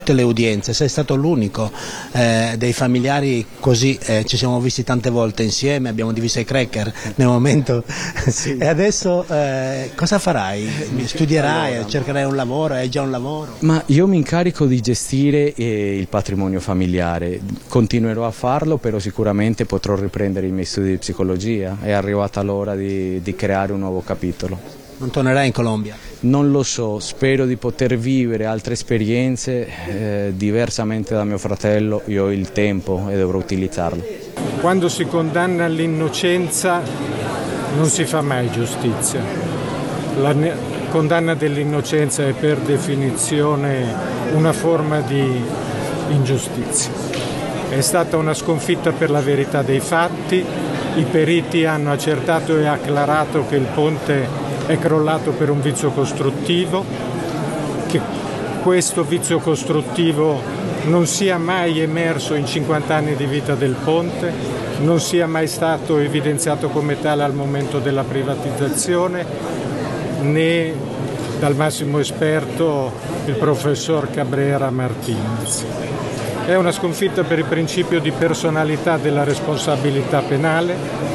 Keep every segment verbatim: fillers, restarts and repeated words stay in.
le udienze, sei stato l'unico eh, dei familiari così, eh, ci siamo visti tante volte insieme, abbiamo diviso i cracker nel momento sì. E adesso eh, cosa farai? Studierai, allora, cercherai un lavoro, hai già un lavoro? Ma io mi incarico di gestire eh, il patrimonio familiare, continuerò a farlo, però sicuramente potrò riprendere i miei studi di psicologia, è arrivata l'ora di, di creare un nuovo capitolo. Non tornerai in Colombia? Non lo so, spero di poter vivere altre esperienze, eh, diversamente da mio fratello, io ho il tempo e dovrò utilizzarlo. Quando si condanna l'innocenza non si fa mai giustizia. La condanna dell'innocenza è per definizione una forma di ingiustizia. È stata una sconfitta per la verità dei fatti, i periti hanno accertato e acclarato che il ponte è crollato per un vizio costruttivo, che questo vizio costruttivo non sia mai emerso in cinquanta anni di vita del ponte, non sia mai stato evidenziato come tale al momento della privatizzazione, né dal massimo esperto, il professor Cabrera Martinez. È una sconfitta per il principio di personalità della responsabilità penale.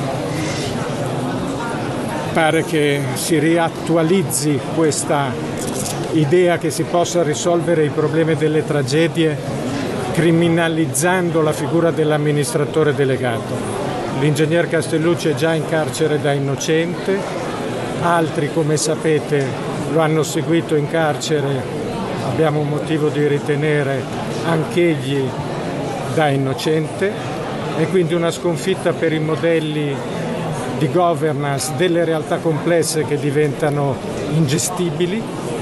Pare che si riattualizzi questa idea che si possa risolvere i problemi delle tragedie criminalizzando la figura dell'amministratore delegato. L'ingegner Castellucci è già in carcere da innocente, altri, come sapete, lo hanno seguito in carcere, abbiamo motivo di ritenere anch'egli da innocente, e quindi una sconfitta per i modelli di governance delle realtà complesse che diventano ingestibili,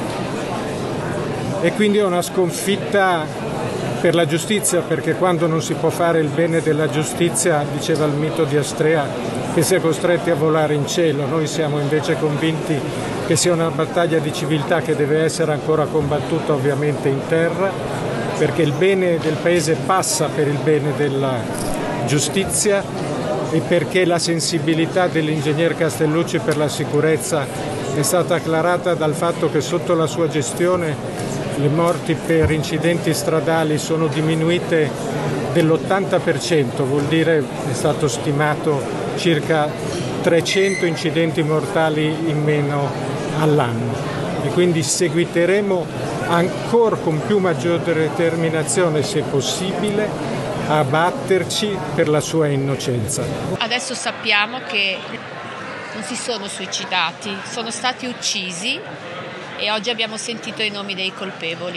e quindi è una sconfitta per la giustizia, perché quando non si può fare il bene della giustizia, diceva il mito di Astrea, che si è costretti a volare in cielo. Noi siamo invece convinti che sia una battaglia di civiltà che deve essere ancora combattuta ovviamente in terra, perché il bene del Paese passa per il bene della giustizia, e perché la sensibilità dell'ingegner Castellucci per la sicurezza è stata acclarata dal fatto che sotto la sua gestione le morti per incidenti stradali sono diminuite dell'ottanta per cento, vuol dire, è stato stimato, circa trecento incidenti mortali in meno all'anno, e quindi seguiteremo ancora con più maggiore determinazione, se possibile, a batterci per la sua innocenza. Adesso sappiamo che non si sono suicidati, sono stati uccisi, e oggi abbiamo sentito i nomi dei colpevoli.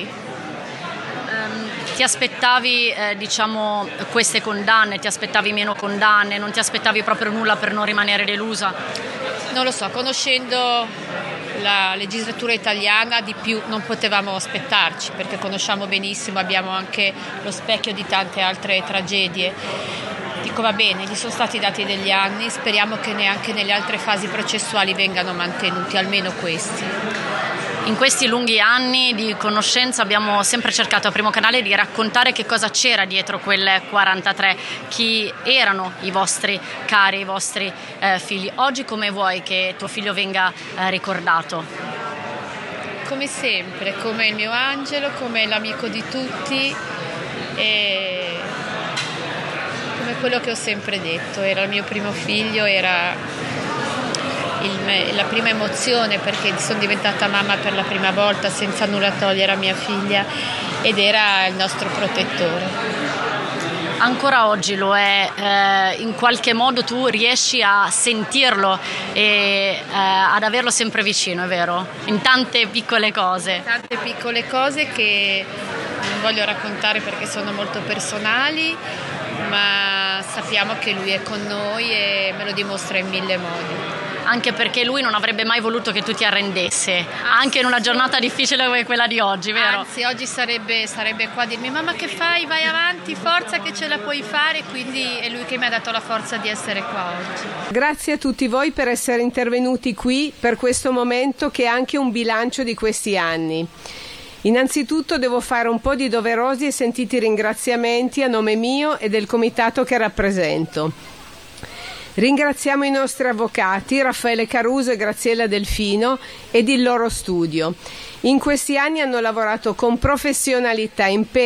Um, ti aspettavi eh, diciamo queste condanne, ti aspettavi meno condanne, non ti aspettavi proprio nulla per non rimanere delusa? Non lo so, conoscendo la legislatura italiana di più non potevamo aspettarci, perché conosciamo benissimo, abbiamo anche lo specchio di tante altre tragedie. Dico, va bene, gli sono stati dati degli anni, speriamo che neanche nelle altre fasi processuali vengano mantenuti, almeno questi. In questi lunghi anni di conoscenza abbiamo sempre cercato a Primo Canale di raccontare che cosa c'era dietro quel quarantatré, chi erano i vostri cari, i vostri eh, figli. Oggi come vuoi che tuo figlio venga eh, ricordato? Come sempre, come il mio angelo, come l'amico di tutti, e come quello che ho sempre detto. Era il mio primo figlio, era Il, la prima emozione, perché sono diventata mamma per la prima volta senza nulla togliere a mia figlia, ed era il nostro protettore. Ancora oggi lo è, eh, in qualche modo tu riesci a sentirlo e eh, ad averlo sempre vicino, è vero? In tante piccole cose. Tante piccole cose che non voglio raccontare perché sono molto personali, ma sappiamo che lui è con noi e me lo dimostra in mille modi. Anche perché lui non avrebbe mai voluto che tu ti arrendesse, anche in una giornata difficile come quella di oggi, vero? Anzi, oggi sarebbe, sarebbe qua a dirmi: mamma, che fai? Vai avanti, forza che ce la puoi fare, quindi è lui che mi ha dato la forza di essere qua oggi. Grazie a tutti voi per essere intervenuti qui per questo momento che è anche un bilancio di questi anni. Innanzitutto devo fare un po' di doverosi e sentiti ringraziamenti a nome mio e del comitato che rappresento. Ringraziamo i nostri avvocati Raffaele Caruso e Graziella Delfino ed il loro studio. In questi anni hanno lavorato con professionalità, impegno